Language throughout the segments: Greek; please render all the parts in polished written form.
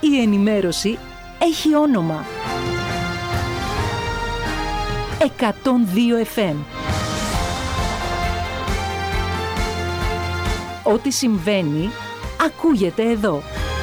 Η ενημέρωση έχει όνομα. 102 FM. Ό,τι συμβαίνει, ακούγεται εδώ.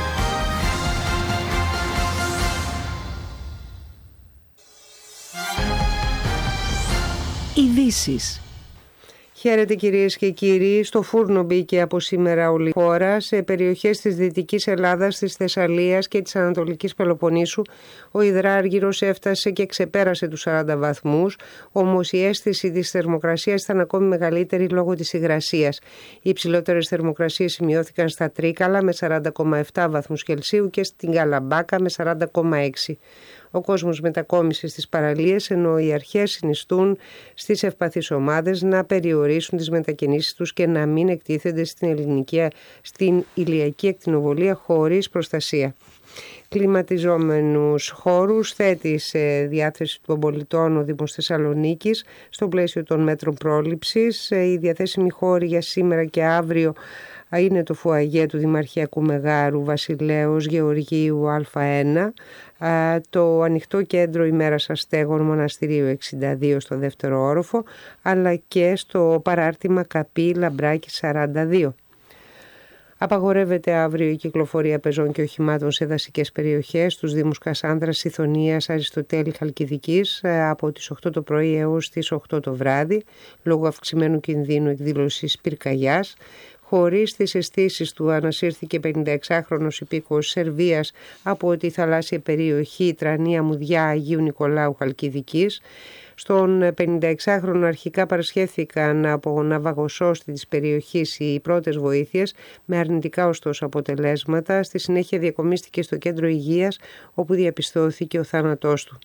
Ειδήσεις. Χαίρετε κυρίες και κύριοι. Στο φούρνο μπήκε από σήμερα όλη η χώρα. Σε περιοχές της Δυτικής Ελλάδας, της Θεσσαλίας και της Ανατολικής Πελοποννήσου ο υδράργυρος έφτασε και ξεπέρασε τους 40 βαθμούς, όμως η αίσθηση της θερμοκρασίας ήταν ακόμη μεγαλύτερη λόγω της υγρασίας. Οι υψηλότερες θερμοκρασίες σημειώθηκαν στα Τρίκαλα με 40,7 βαθμούς Κελσίου και στην Καλαμπάκα με 40,6. Ο κόσμος μετακόμισε στις παραλίες, ενώ οι αρχές συνιστούν στις ευπαθείς ομάδες να περιορίσουν τις μετακινήσεις τους και να μην εκτίθενται στην ηλιακή ακτινοβολία χωρίς προστασία. Κλιματιζόμενους χώρους θέτει σε διάθεση των πολιτών ο Δήμος Θεσσαλονίκης στο πλαίσιο των μέτρων πρόληψης. Οι διαθέσιμοι χώροι για σήμερα και αύριο είναι το φουαγέ του Δημαρχιακού Μεγάρου Βασιλέως Γεωργίου Α1, το ανοιχτό κέντρο ημέρας αστέγων Μοναστηρίου 62 στο δεύτερο όροφο, αλλά και στο παράρτημα Καπή Λαμπράκη 42. Απαγορεύεται αύριο η κυκλοφορία πεζών και οχημάτων σε δασικές περιοχές στους Δήμους Κασάνδρας, Σιθωνίας, Αριστοτέλη, Χαλκιδικής από τις 8 το πρωί έως τις 8 το βράδυ, λόγω αυξημένου κινδύνου εκδήλωσης πυρκαγιάς. Χωρίς τις αισθήσεις του ανασύρθηκε 56χρονος υπήκοος Σερβίας από τη θαλάσσια περιοχή Τρανία Μουδιά Αγίου Νικολάου Χαλκιδικής. Στον 56χρονο αρχικά παρασχέθηκαν από ναυαγοσώστη της περιοχής οι πρώτες βοήθειες, με αρνητικά ωστόσο αποτελέσματα. Στη συνέχεια διακομίστηκε στο κέντρο υγείας, όπου διαπιστώθηκε ο θάνατός του.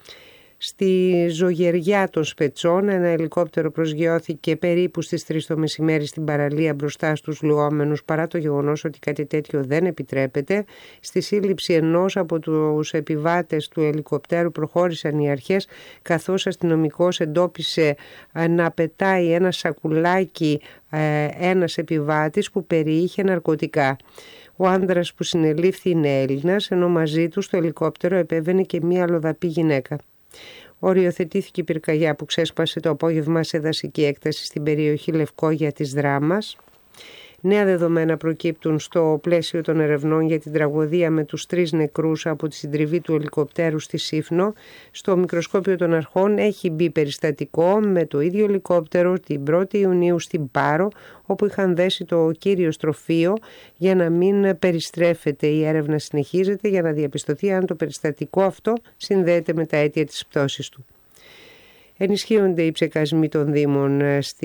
Στη Ζωγεριά των Σπετσών ένα ελικόπτερο προσγειώθηκε περίπου στις 3 το μεσημέρι στην παραλία μπροστά στους λουόμενους, παρά το γεγονός ότι κάτι τέτοιο δεν επιτρέπεται. Στη σύλληψη ενός από τους επιβάτες του ελικοπτέρου προχώρησαν οι αρχές, καθώς αστυνομικός εντόπισε να πετάει ένα σακουλάκι ένας επιβάτης που περιείχε ναρκωτικά. Ο άνδρας που συνελήφθη είναι Έλληνας, ενώ μαζί του στο ελικόπτερο επέβαινε και μία αλλοδαπή γυναίκα. Οριοθετήθηκε η πυρκαγιά που ξέσπασε το απόγευμα σε δασική έκταση στην περιοχή Λευκόγια της Δράμας. Νέα δεδομένα προκύπτουν στο πλαίσιο των ερευνών για την τραγωδία με τους 3 νεκρούς από τη συντριβή του ελικοπτέρου στη Σύφνο. Στο μικροσκόπιο των αρχών έχει μπει περιστατικό με το ίδιο ελικόπτερο την 1η Ιουνίου στην Πάρο, όπου είχαν δέσει το κύριο στροφείο για να μην περιστρέφεται. Η έρευνα συνεχίζεται για να διαπιστωθεί αν το περιστατικό αυτό συνδέεται με τα αίτια της πτώσης του. Ενισχύονται οι ψεκασμοί των Δήμων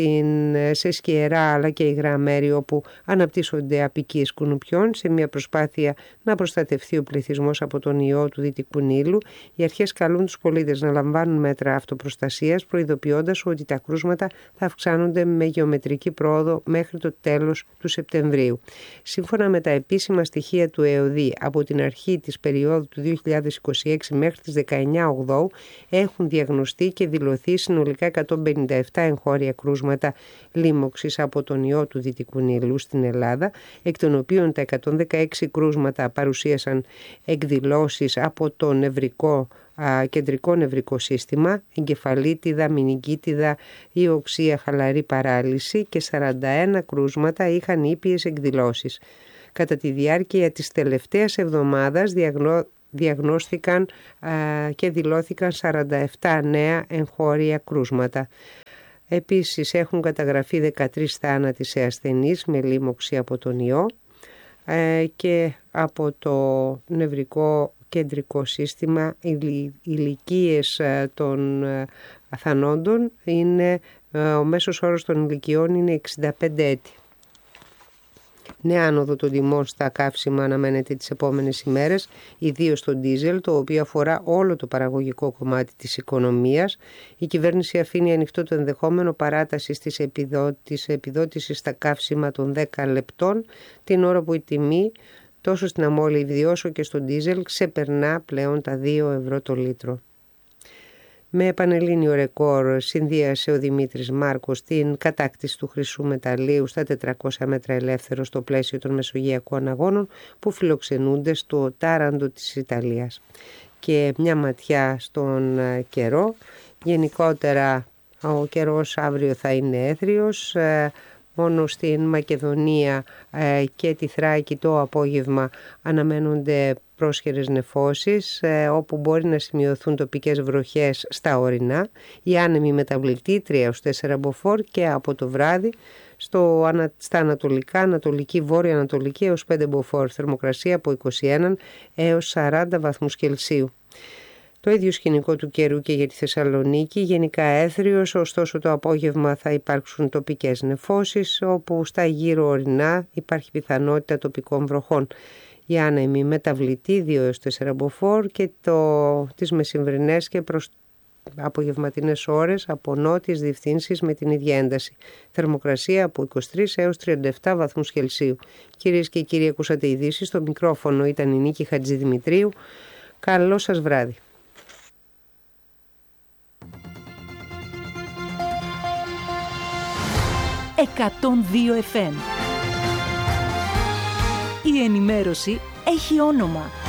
σε σκιερά αλλά και υγρά μέρη όπου αναπτύσσονται αποικίες κουνουπιών, σε μια προσπάθεια να προστατευθεί ο πληθυσμός από τον ιό του Δυτικού Νείλου. Οι αρχές καλούν τους πολίτες να λαμβάνουν μέτρα αυτοπροστασίας, προειδοποιώντας ότι τα κρούσματα θα αυξάνονται με γεωμετρική πρόοδο μέχρι το τέλος του Σεπτεμβρίου. Σύμφωνα με τα επίσημα στοιχεία του ΕΟΔΗ, από την αρχή της περίοδου του 2026 μέχρι τις 19 Οκτώου έχουν διαγνωστεί και δηλωθεί συνολικά 157 εγχώρια κρούσματα λίμωξης από τον ιό του Δυτικού Νείλου στην Ελλάδα, εκ των οποίων τα 116 κρούσματα παρουσίασαν εκδηλώσεις από το κεντρικό νευρικό σύστημα, εγκεφαλίτιδα, μηνυγκίτιδα ή οξία χαλαρή παράλυση, και 41 κρούσματα είχαν ήπιες εκδηλώσεις. Κατά τη διάρκεια της τελευταίας εβδομάδας διαγνώστηκαν και δηλώθηκαν 47 νέα εγχώρια κρούσματα. Επίσης έχουν καταγραφεί 13 θάνατοι σε ασθενείς με λίμωξη από τον ιό και από το νευρικό κεντρικό σύστημα. Οι ηλικίες των θανόντων είναι, ο μέσος όρος των ηλικιών είναι 65 έτη. Νέα άνοδο των τιμών στα καύσιμα αναμένεται τις επόμενες ημέρες, ιδίως στο ντίζελ, το οποίο αφορά όλο το παραγωγικό κομμάτι της οικονομίας. Η κυβέρνηση αφήνει ανοιχτό το ενδεχόμενο παράτασης της επιδότησης στα καύσιμα των 10 λεπτών, την ώρα που η τιμή τόσο στην αμμόλυβδη όσο και στο ντίζελ ξεπερνά πλέον τα 2 ευρώ το λίτρο. Με πανελλήνιο ρεκόρ συνδύασε ο Δημήτρης Μάρκος την κατάκτηση του χρυσού μεταλλίου στα 400 μέτρα ελεύθερο στο πλαίσιο των Μεσογειακών Αγώνων που φιλοξενούνται στο Τάραντο της Ιταλίας. Και μια ματιά στον καιρό. Γενικότερα ο καιρός αύριο θα είναι έθριος. Μόνο στην Μακεδονία και τη Θράκη το απόγευμα αναμένονται πρόσχερες νεφώσεις, όπου μπορεί να σημειωθούν τοπικές βροχές στα ορεινά. Η άνεμη μεταβλητή 3-4 μποφόρ και από το βράδυ στα ανατολικά, ανατολική, βόρεια ανατολική έως 5 μποφόρ. Θερμοκρασία από 21 έως 40 βαθμούς Κελσίου. Το ίδιο σκηνικό του καιρού και για τη Θεσσαλονίκη, γενικά έθριος, ωστόσο το απόγευμα θα υπάρξουν τοπικές νεφώσεις, όπου στα γύρω ορεινά υπάρχει πιθανότητα τοπικών βροχών. Η άνεμη μεταβλητή 2 έως 4 μποφόρ και τις μεσημβρινές και προς απογευματινές ώρες από νότιες διευθύνσεις με την ίδια ένταση. Θερμοκρασία από 23 έως 37 βαθμούς Κελσίου. Κυρίες και κύριοι, ακούσατε ειδήσεις. Στο μικρόφωνο ήταν η Νίκη Χατζηδημητρίου. Καλό σας βράδυ. FM. Η ενημέρωση έχει όνομα.